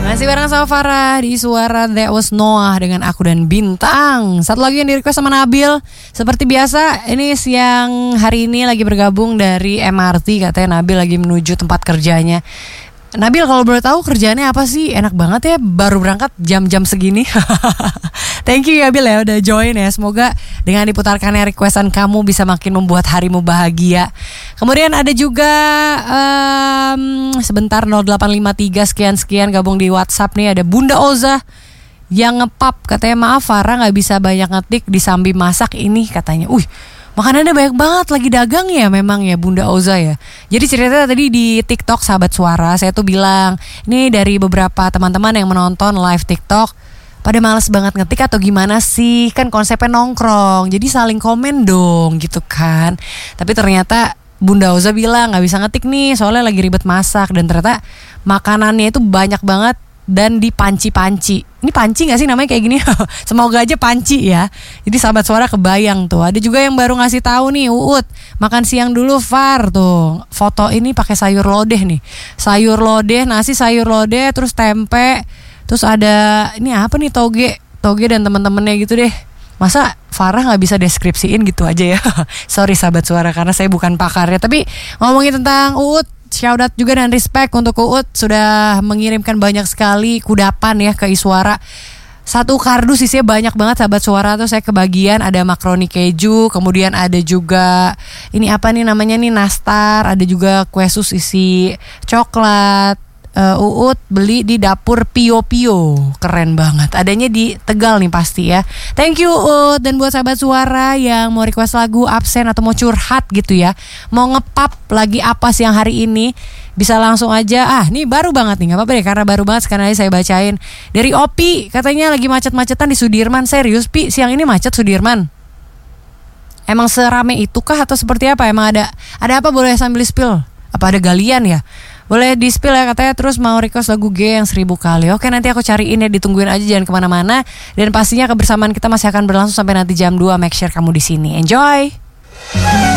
Masih bareng sama Farah di Suara That Was Noah dengan aku dan Bintang. Satu lagi yang di request sama Nabil. Seperti biasa, ini siang hari ini lagi bergabung dari MRT. Katanya Nabil lagi menuju tempat kerjanya. Nabil, kalau boleh tahu kerjaannya apa sih? Enak banget ya, baru berangkat jam-jam segini. Thank you ya Bil ya udah join ya. Semoga dengan diputarkannya requestan kamu bisa makin membuat harimu bahagia. Kemudian ada juga sebentar 0853 sekian gabung di WhatsApp nih. Ada Bunda Oza yang ngepap, katanya maaf Farah gak bisa banyak ngetik di sambil masak ini katanya. Makanannya banyak banget, lagi dagang ya memang ya Bunda Oza ya. Jadi ceritanya tadi di TikTok Sahabat Suara, saya tuh bilang, ini dari beberapa teman-teman yang menonton live TikTok, pada males banget ngetik atau gimana sih? Kan konsepnya nongkrong, jadi saling komen dong gitu kan. Tapi ternyata Bunda Oza bilang gak bisa ngetik nih, soalnya lagi ribet masak. Dan ternyata makanannya itu banyak banget dan di panci-panci. Ini panci gak sih namanya kayak gini? Semoga aja panci ya. Jadi Sahabat Suara kebayang tuh. Ada juga yang baru ngasih tahu nih, Uut makan siang dulu Far tuh. Foto ini pakai sayur lodeh nih. Sayur lodeh, nasi sayur lodeh, terus tempe. Terus ada ini apa nih, toge dan teman-temannya gitu deh. Masa Farah gak bisa deskripsiin gitu aja ya? Sorry Sahabat Suara karena saya bukan pakarnya. Tapi ngomongin tentang Uut, shout out juga dan respect untuk Uut sudah mengirimkan banyak sekali kudapan ya ke Iswara. Satu kardus isinya banyak banget Sahabat Suara tuh, saya kebagian ada makaroni keju, kemudian ada juga ini apa nih namanya nih, nastar, ada juga kue sus isi coklat. Uut beli di dapur Pio Pio, keren banget. Adanya di Tegal nih pasti ya. Thank you Uut. Dan buat Sahabat Suara yang mau request lagu, absen atau mau curhat gitu ya, mau ngepap lagi apa siang hari ini, bisa langsung aja. Nih baru banget nih, gak apa-apa deh karena baru banget. Sekarang aja saya bacain dari Opi, katanya lagi macet-macetan di Sudirman. Serius Pi, siang ini macet Sudirman? Emang serame itu kah atau seperti apa? Emang ada apa, boleh sambil spill? Apa ada galian ya? Boleh di spill ya, katanya terus mau request lagu G yang 1000 kali. Oke, nanti aku cariin ya, ditungguin aja, jangan kemana-mana. Dan pastinya kebersamaan kita masih akan berlangsung sampai nanti jam 2. Make sure kamu di sini. Enjoy.